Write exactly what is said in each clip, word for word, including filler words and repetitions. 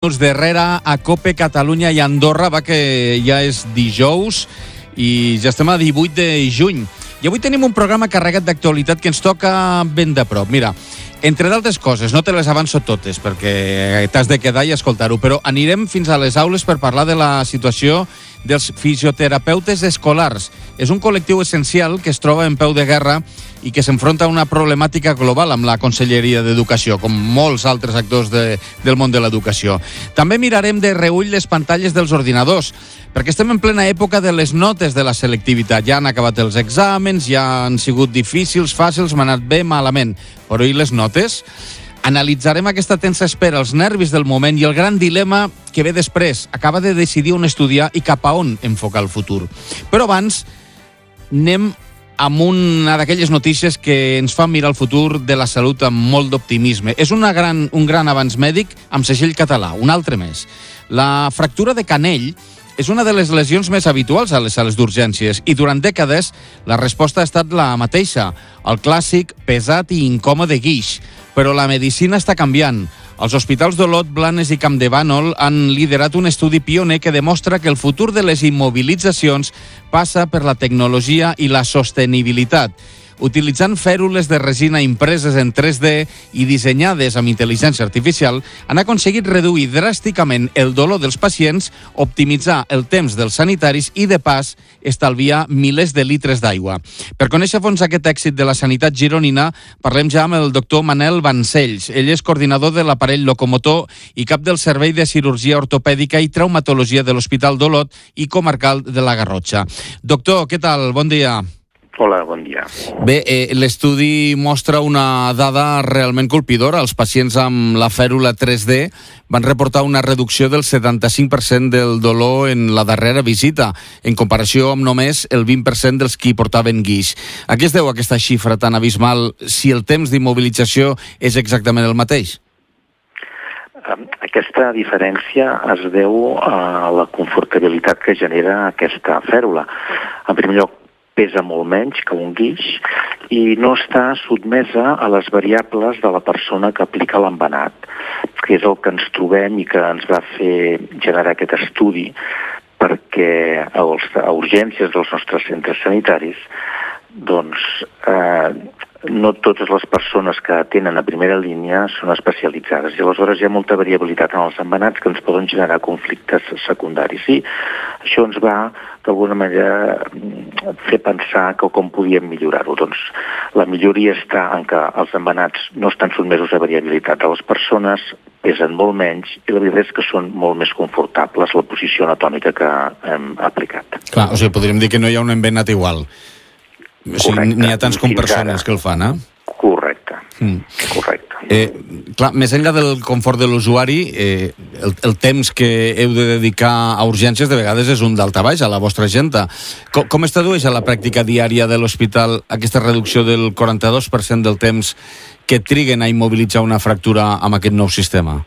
Minuts darrere a Cope Catalunya i Andorra, va que ja és dijous i ja estem a divuit de juny. I avui tenim un programa carregat d'actualitat que ens toca ben de prop. Mira, entre d'altres coses, no te les avanço totes perquè t'has de quedar i escoltar-ho, però anirem fins a les aules per parlar de la situació dels fisioterapeutes escolars. És un col·lectiu essencial que es troba en peu de guerra i que s'enfronta a una problemàtica global amb la Conselleria d'Educació, com molts altres actors de, del món de l'educació. També mirarem de reüll les pantalles dels ordinadors, perquè estem en plena època de les notes de la selectivitat. Ja han acabat els exàmens, ja han sigut difícils, fàcils, m'han anat bé, malament. Però i les notes? Analitzarem aquesta tensa espera, els nervis del moment i el gran dilema que ve després. Acaba de decidir on estudiar i cap a on enfocar el futur. Però abans anem amb una d'aquelles notícies que ens fan mirar el futur de la salut amb molt d'optimisme. És una gran, un gran avanç mèdic amb segell català, un altre més. La fractura de canell és una de les lesions més habituals a les sales d'urgències i durant dècades la resposta ha estat la mateixa, el clàssic, pesat i incòmode guix. Però la medicina està canviant. Els hospitals d'Olot, Blanes i Campdevànol han liderat un estudi pioner que demostra que el futur de les immobilitzacions passa per la tecnologia i la sostenibilitat. Utilitzant fèrules de resina impreses en tres D i dissenyades amb intel·ligència artificial, han aconseguit reduir dràsticament el dolor dels pacients, optimitzar el temps dels sanitaris i, de pas, estalviar milers de litres d'aigua. Per conèixer a fons aquest èxit de la sanitat gironina, parlem ja amb el doctor Manel Vancells. Ell és coordinador de l'aparell locomotor i cap del Servei de Cirurgia Ortopèdica i Traumatologia de l'Hospital d'Olot i Comarcal de la Garrotxa. Doctor, què tal? Bon dia. Hola, bon dia. Bé, eh, l'estudi mostra una dada realment colpidora. Els pacients amb la fèrula tres D van reportar una reducció del setanta-cinc per cent del dolor en la darrera visita, en comparació amb només el vint per cent dels qui portaven guix. A què es deu aquesta xifra tan abismal si el temps d'immobilització és exactament el mateix? Aquesta diferència es deu a la confortabilitat que genera aquesta fèrula. En primer lloc, pesa molt menys que un guix i no està sotmesa a les variables de la persona que aplica l'embenat, que és el que ens trobem i que ens va fer generar aquest estudi, perquè a urgències dels nostres centres sanitaris doncs eh, no totes les persones que atenen a primera línia són especialitzades i aleshores hi ha molta variabilitat en els embenats que ens poden generar conflictes secundaris. I això ens va, d'alguna manera, fer pensar que com podíem millorar-ho. Doncs la milloria està en que els embenats no estan sotmesos a variabilitat de les persones, pesen molt menys i la veritat és que són molt més confortables la posició anatòmica que hem aplicat. Clar, o sigui, podríem dir que no hi ha un embenat igual. O sigui, n'hi ha tants com persones que el fan, eh? Correcte, mm. correcte. Eh, clar, més enllà del confort de l'usuari, eh, el, el temps que heu de dedicar a urgències de vegades és un daltabaix a la vostra gent. Com, com es tradueix a la pràctica diària de l'hospital aquesta reducció del quaranta-dos per cent del temps que triguen a immobilitzar una fractura amb aquest nou sistema?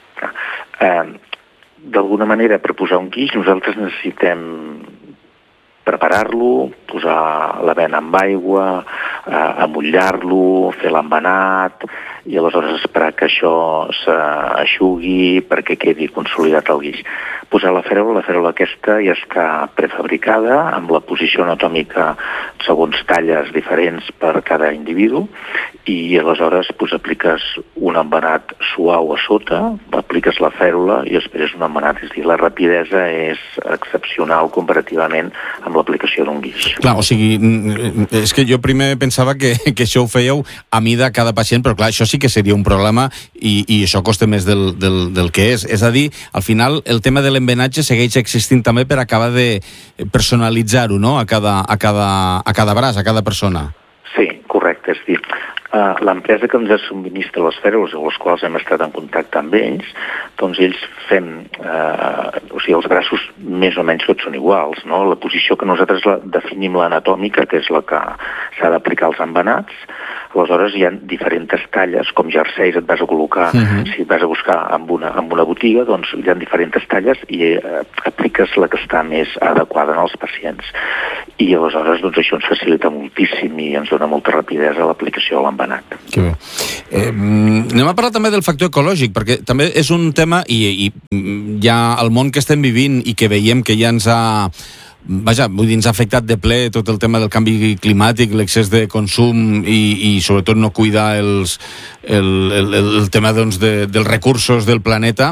Eh, d'alguna manera, per posar un guix, nosaltres necessitem preparar-lo, posar la vena amb aigua, eh, amollar-lo, fer l'embenat i aleshores esperar que això s'aixugui perquè quedi consolidat el guix. Posar la fèrula, la fèrula aquesta ja està prefabricada amb la posició anatòmica segons talles diferents per cada individu i aleshores pues, apliques un embenat suau a sota, apliques la fèrula i esperes un embenat. És a dir, la rapidesa és excepcional comparativament amb l'aplicació d'un guix. Clar, o sigui, és que jo primer pensava que, que això ho fèieu a mida cada pacient, però clar, això sí que seria un problema i, i això costa més del, del, del que és. És a dir, al final, el tema de l'embenatge segueix existint també per acabar de personalitzar-ho, no?, a cada, a cada, a cada braç, a cada persona. Sí, correcte. És a dir, uh, l'empresa que ens subministra les fèrrules, amb les quals hem estat en contacte amb ells, doncs ells fem, eh, o sigui, els braços més o menys tots són iguals, no? La posició que nosaltres la, definim l'anatòmica, que és la que s'ha d'aplicar als embenats, aleshores hi ha diferents talles, com jerseis et vas a col·locar, uh-huh. si et vas a buscar amb una, amb una botiga, doncs hi ha diferents talles i eh, apliques la que està més adequada als pacients. I aleshores doncs, això ens facilita moltíssim i ens dona molta rapidesa a l'aplicació de l'embenat. Que bé. Eh, anem a parlar també del factor ecològic, perquè també és un tema, i, i ja el món que estem vivint i que veiem que ja ens ha... Vaja, vull dir, ens ha afectat de ple tot el tema del canvi climàtic, l'excés de consum i, i sobretot no cuidar els, el, el, el tema doncs, de, dels recursos del planeta.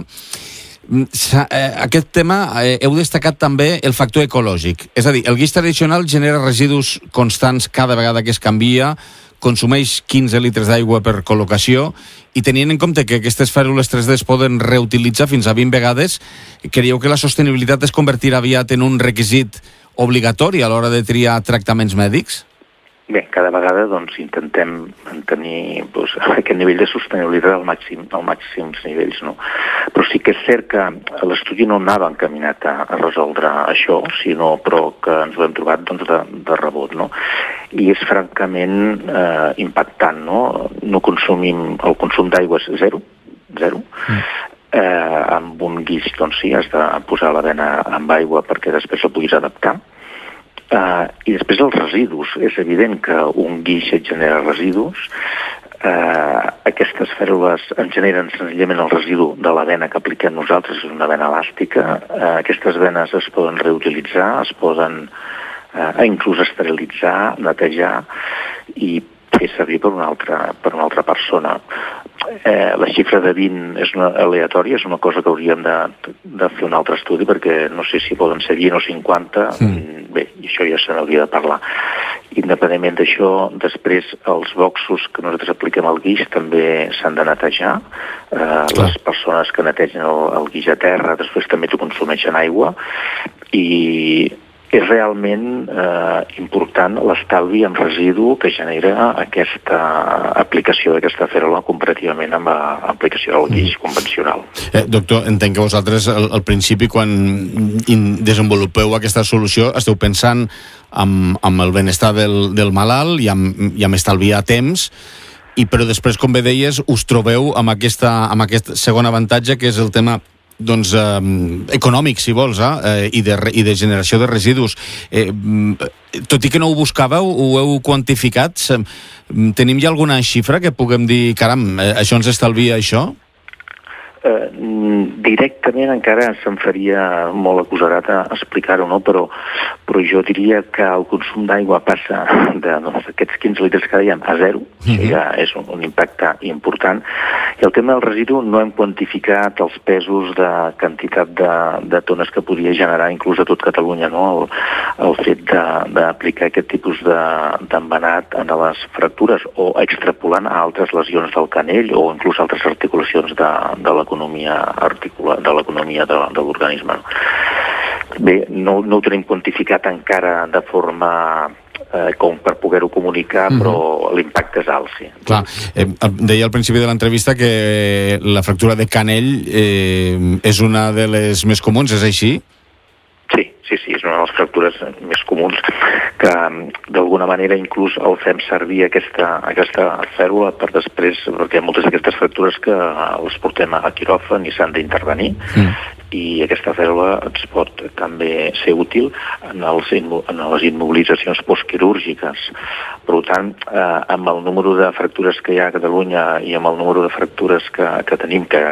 Aquest tema eh, heu destacat també el factor ecològic. És a dir, el guix tradicional genera residus constants cada vegada que es canvia, consumeix quinze litres d'aigua per col·locació i tenint en compte que aquestes fèrmules tres D es poden reutilitzar fins a vint vegades, creieu que la sostenibilitat es convertirà aviat en un requisit obligatori a l'hora de triar tractaments mèdics? Bé, cada vegada doncs, intentem mantenir doncs, aquest nivell de sostenibilitat al màxim, al màxims nivells, no? Però sí que és cert que l'estudi no anava encaminat a, a resoldre això, sinó però que ens ho hem trobat doncs, de, de rebot, no? I és francament eh, impactant, no? No consumim, el consum d'aigua és zero, zero. Mm. Eh, amb un guix, doncs sí, has de posar la vena amb aigua perquè després la puguis adaptar. Uh, I després els residus. És evident que un guix et genera residus. Uh, aquestes fèrmules en generen senzillament el residu de la vena que apliquem nosaltres, és una vena elàstica. Uh, aquestes venes es poden reutilitzar, es poden uh, inclús esterilitzar, netejar i fer servir per una altra, per una altra persona. Eh, la xifra de vint és una aleatòria, és una cosa que hauríem de, de fer un altre estudi, perquè no sé si poden ser vint o cinquanta, mm. bé, i això ja se n'hauria de parlar. Independentment d'això, després els boxos que nosaltres apliquem al guix també s'han de netejar. Eh, les persones que netegen el, el guix a terra després també t'ho consumeixen aigua i és realment eh, important l'estalvi en residu que genera aquesta aplicació d'aquesta fèrmula comparativament amb l'aplicació del guix mm. convencional. Eh, doctor, entenc que vosaltres al, al principi, quan desenvolupeu aquesta solució, esteu pensant amb, amb el benestar del, del malalt i amb, i amb estalviar temps, i però després, com bé deies, us trobeu amb, aquesta, amb aquest segon avantatge, que és el tema doncs, eh, econòmic, si vols, eh, i, de, i de generació de residus. Eh, tot i que no ho buscàveu, ho heu quantificat? Tenim ja alguna xifra que puguem dir, caram, eh, això ens estalvia això? Eh, directament encara se'm faria molt agosarat a explicar-ho, no? però, però jo diria que el consum d'aigua passa d'aquests doncs, quinze litres que dèiem a zero, mm-hmm. això ja és un, un impacte important. I el tema del residu no hem quantificat els pesos de quantitat de, de tones que podria generar inclús a tot Catalunya, no? el, el fet d'aplicar aquest tipus d'embenat de, en les fractures o extrapolant a altres lesions del canell o inclús altres articulacions de, de l'economia articula, de l'economia de, de l'organisme. Bé, no, no ho tenim quantificat encara de forma eh, com per poder-ho comunicar, mm-hmm. però l'impacte és alt, sí. Clar, eh, deia al principi de l'entrevista que la fractura de canell eh, és una de les més comuns, és així? Sí, sí, sí, és una de les fractures més comuns que d'alguna manera inclús el fem servir aquesta, aquesta fèrmula per després, perquè hi ha moltes d'aquestes fractures que les portem a quiròfan i s'han d'intervenir mm. i aquesta fèrmula ens pot també ser útil en, els, en les immobilitzacions postquirúrgiques. Per tant, eh, amb el número de fractures que hi ha a Catalunya i amb el número de fractures que, que tenim, que,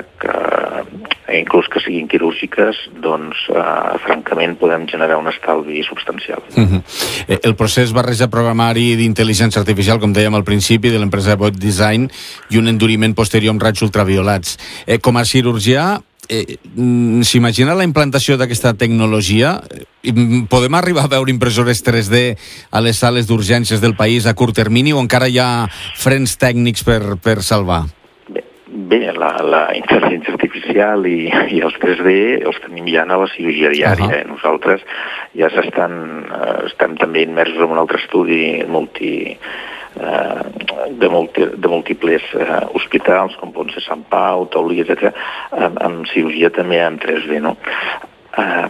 que inclús que siguin quirúrgiques, doncs eh, francament podem generar un estalvi substancial. Mm-hmm. El procés barreja programari d'intel·ligència artificial, com dèiem al principi, de l'empresa Bot Design i un enduriment posterior amb raigs ultraviolats. Eh, com a cirurgià, eh, s'imagina la implantació d'aquesta tecnologia? Podem arribar a veure impressores tres D a les sales d'urgències del país a curt termini o encara hi ha frens tècnics per, per salvar? Bé, la, la intel·ligència artificial i, i els tres D els tenim ja a la cirurgia diària. Uh-huh. eh? Nosaltres ja s'estan, eh, estem també immersos en un altre estudi multi, eh, de, multi, de múltiples eh, hospitals, com poden ser Sant Pau, Taulí, etcètera, amb, amb cirurgia també en tres D, no? Eh,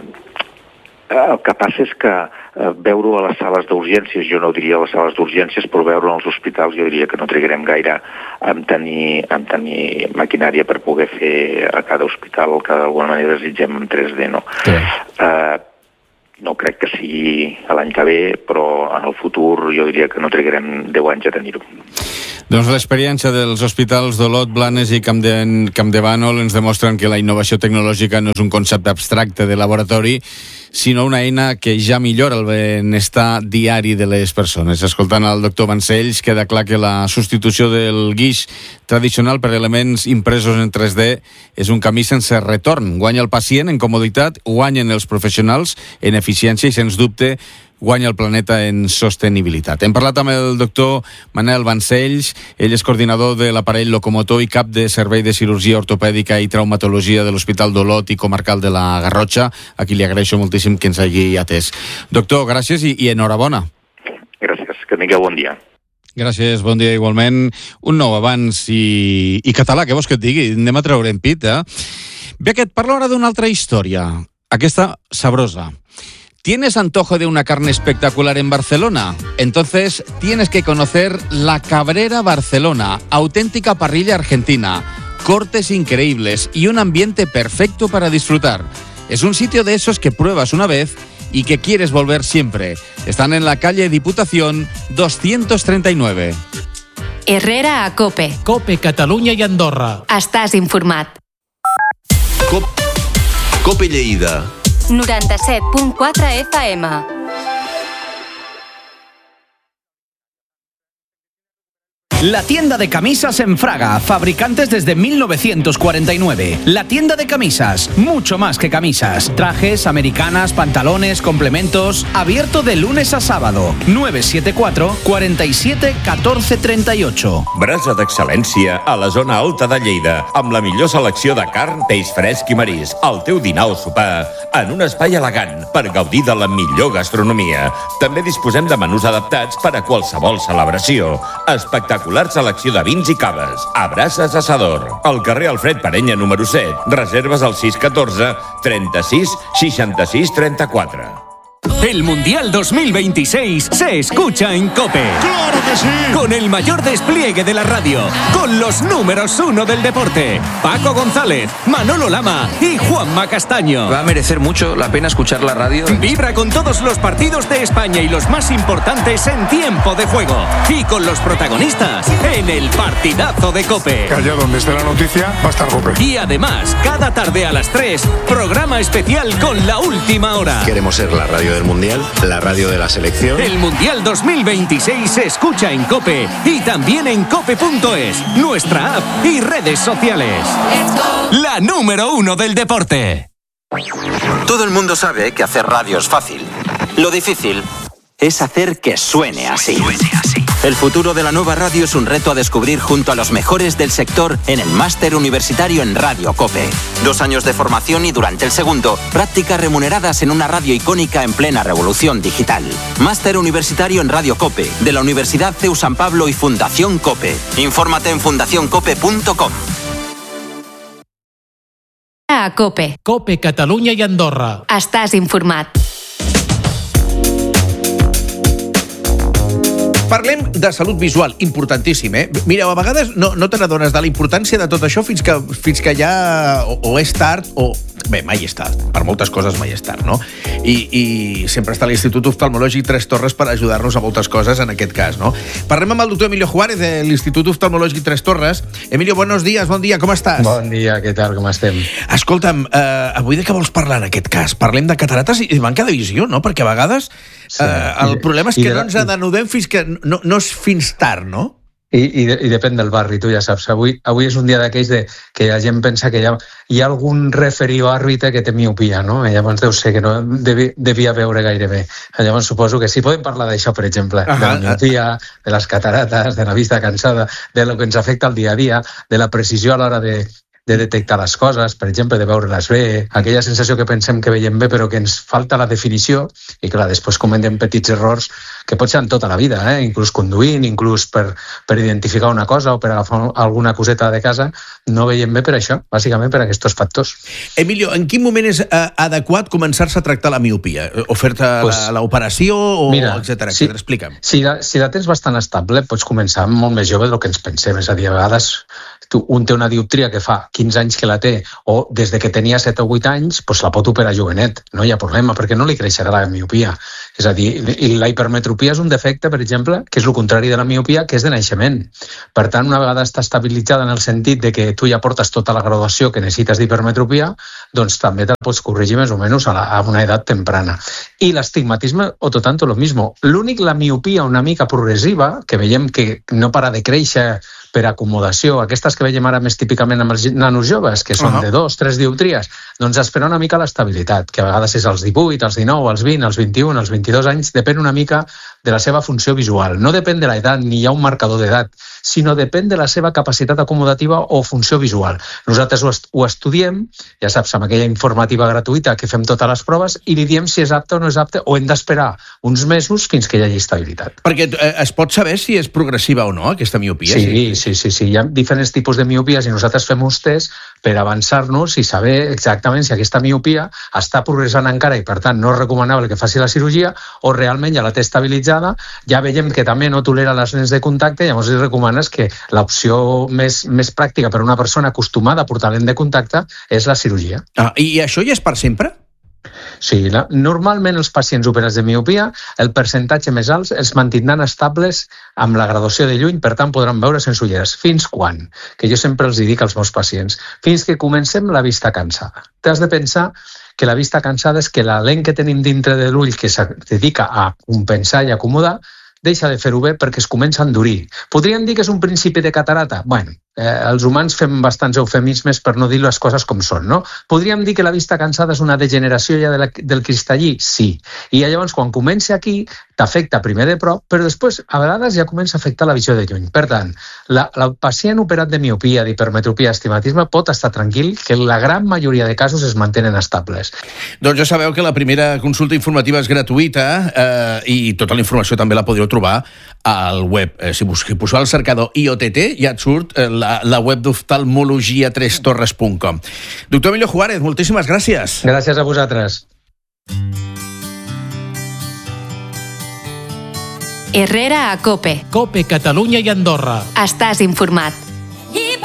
El que passa és que eh, veure-ho a les sales d'urgències, jo no diria a les sales d'urgències, però veure-ho als hospitals jo diria que no trigarem gaire en tenir, en tenir maquinària per poder fer a cada hospital el que d'alguna manera desitgem en tres D, no? Sí. Eh, no crec que sigui l'any que ve, però en el futur jo diria que no trigarem deu anys a tenir-ho. Doncs l'experiència dels hospitals d'Olot, Blanes i Camp de, Camp de Bànol ens demostren que la innovació tecnològica no és un concepte abstracte de laboratori, sinó una eina que ja millora el benestar diari de les persones. Escoltant el doctor Vancells, queda clar que la substitució del guix tradicional per elements impresos en tres D és un camí sense retorn. Guanya el pacient en comoditat, guanyen els professionals en eficiència i, sens dubte, guanya el planeta en sostenibilitat. Hem parlat amb el doctor Manel Vancells, ell és coordinador de l'aparell locomotor i cap de servei de cirurgia ortopèdica i traumatologia de l'Hospital d'Olot i Comarcal de la Garrotxa, a qui li agraeixo moltíssim que ens hagi atès. Doctor, gràcies i, i enhorabona. Gràcies, que tingueu bon dia. Gràcies, bon dia igualment. Un nou abans i, i català, què vols que et digui? Anem a treure en pit, eh? Bé, que et parlo ara d'una altra història, aquesta sabrosa. ¿Tienes antojo de una carne espectacular en Barcelona? Entonces tienes que conocer La Cabrera Barcelona, auténtica parrilla argentina, cortes increíbles y un ambiente perfecto para disfrutar. Es un sitio de esos que pruebas una vez y que quieres volver siempre. Están en la calle Diputación doscientos treinta y nueve. Herrera a Cope. Cope, Catalunya i Andorra. Estàs informat. Cop, Cope Lleida. noranta-set punt quatre F M. La tienda de camisas en Fraga, fabricantes desde mil novecientos cuarenta y nueve. La tienda de camisas, mucho más que camisas. Trajes, americanas, pantalones, complementos. Abierto de lunes a sábado. nueve siete cuatro, cuatro siete, uno cuatro tres ocho. Brasa d'excel·lència a la zona alta de Lleida, amb la millor selecció de carn, peix fresc i marisc. El teu dinar o sopar en un espai elegant per gaudir de la millor gastronomia. També disposem de menús adaptats per a qualsevol celebració. Espectacular selecció de vins i caves. Abraças Asador. Al carrer Alfred Parenya número set. Reserves al sis uno quatre, trenta-sis, seixanta-sis, trenta-quatre. El Mundial dos mil veintiséis se escucha en COPE. ¡Claro que sí! Con el mayor despliegue de la radio, con los números uno del deporte, Paco González, Manolo Lama y Juanma Castaño. Va a merecer mucho la pena escuchar la radio. Vibra con todos los partidos de España y los más importantes en tiempo de juego. Y con los protagonistas en el partidazo de COPE. Que allá donde esté la noticia va a estar COPE. Y además, cada tarde a las tres, programa especial con la última hora. Queremos ser la radio del Mundial, la radio de la selección. El Mundial dos mil veintiséis se escucha en COPE y también en cope punto es, nuestra app y redes sociales. La número uno del deporte. Todo el mundo sabe que hacer radio es fácil. Lo difícil es hacer que suene así. El futuro de la nueva radio es un reto a descubrir junto a los mejores del sector en el Máster Universitario en Radio COPE. Dos años de formación y durante el segundo, prácticas remuneradas en una radio icónica en plena revolución digital. Máster Universitario en Radio COPE, de la Universidad C E U San Pablo y Fundación COPE. Infórmate en fundación cope punto com. A COPE. Cope, Catalunya i Andorra. Estàs informat. Parlem de salut visual, importantíssim, eh? Mireu, a vegades no, no te n'adones de la importància de tot això fins que, fins que ja o, o és tard o... Bé, mai és tard. Per moltes coses mai és tard, no? I, i sempre està l'Institut Oftalmològic Tres Torres per ajudar-nos a moltes coses, en aquest cas, no? Parlem amb el doctor Emilio Juárez de l'Institut Oftalmològic Tres Torres. Emilio, buenos días, bon dia, com estàs? Bon dia, què tal, com estem? Escolta'm, eh, avui de què vols parlar en aquest cas? Parlem de catarates i manca de visió, no? Perquè a vegades sí, eh, el i, problema és que de, no ens n'adonem fins que no, no és fins tard, no? I, i, de, I depèn del barri, tu ja saps. Avui, avui és un dia d'aquells de, que la gent pensa que hi ha, hi ha algun referí o àrbitre que té miopia, no? I llavors deu ser que no devia, devia veure gaire bé. Llavors suposo que sí, podem parlar d'això, per exemple, uh -huh. de la miopia, de les catarates, de la vista cansada, de lo que ens afecta al dia a dia, de la precisió a l'hora de, de detectar les coses, per exemple, de veure-les bé, aquella sensació que pensem que veiem bé però que ens falta la definició i, clar, després cometem petits errors que pot ser en tota la vida, eh? Inclús conduint, inclús per, per identificar una cosa o per agafar alguna coseta de casa, no veiem bé per això, bàsicament per aquests factors. Emilio, en quin moment és eh, adequat començar-se a tractar la miopia? O fer-te pues, l'operació, o mira, etcètera, si, etcètera? Explica'm. Si la, si la tens bastant estable, pots començar molt més jove del que ens pensem. És a dir, a vegades tu, un té una dioptria que fa quinze anys que la té, o des de que tenia set o vuit anys, pues la pot operar jovenet, no hi ha problema, perquè no li creixerà la miopia. És a dir, la hipermetropia és un defecte, per exemple, que és el contrari de la miopia, que és de naixement. Per tant, una vegada està estabilitzada en el sentit de que tu ja portes tota la graduació que necessites d'hipermetropia, doncs també te'l pots corregir més o menys a, la, a una edat temprana. I l'estigmatisme, otro tanto lo mismo. L'únic, la miopia una mica progressiva, que veiem que no para de créixer per acomodació, aquestes que veiem ara més típicament amb els nanos joves, que són uh-huh. de dos, tres dioptries, doncs espera una mica l'estabilitat, que a vegades és als divuit, als dinou, als vint, als vint-i-un, als vint-i-dos anys, depèn una mica de la seva funció visual. No depèn de l'edat, ni hi ha un marcador d'edat, sinó depèn de la seva capacitat acomodativa o funció visual. Nosaltres ho, est ho estudiem, ja saps, amb aquella informativa gratuïta que fem totes les proves, i li diem si és apte o no és apte, o hem d'esperar uns mesos fins que hi hagi estabilitat. Perquè eh, es pot saber si és progressiva o no, aquesta miopia? Sí, sí, sí, sí. Hi ha diferents tipus de miopies i nosaltres fem uns tests per avançar-nos i saber exactament si aquesta miopia està progressant encara i, per tant, no és recomanable que faci la cirurgia o realment ja la té estabilitzada, ja veiem que també no tolera les lents de contacte i llavors li recomanes que l'opció més, més pràctica per a una persona acostumada a portar lent de contacte és la cirurgia. Ah, i això ja és per sempre? Sí, la, normalment els pacients operats de miopia, el percentatge més alt els mantindran estables amb la graduació de lluny, per tant podran veure sense ulleres. Fins quan? Que jo sempre els dic als meus pacients. Fins que comencem la vista cansada. T'has de pensar que la vista cansada és que la lent que tenim dintre de l'ull que es dedica a compensar i acomodar deixa de fer-ho bé perquè es comença a endurir. Podríem dir que és un principi de catarata? Bueno, eh, els humans fem bastants eufemismes per no dir les coses com són, no? Podríem dir que la vista cansada és una degeneració ja de la, del cristallí? Sí. I llavors, quan comença aquí, t'afecta primer de prop, però després, a vegades, ja comença a afectar la visió de lluny. Per tant, la, la pacient operat de miopia, d'hipermetropia, astigmatisme, pot estar tranquil que la gran majoria de casos es mantenen estables. Doncs ja sabeu que la primera consulta informativa és gratuïta eh, i tota la informació també la podreu trobar al web. Eh, si poseu al cercador I O T T ja et surt eh, la, la web d'oftalmologia tres torres punt com. Doctor Emilio Juárez, moltíssimes gràcies. Gràcies a vosaltres. Herrera a COPE. COPE Catalunya i Andorra. Estàs informat.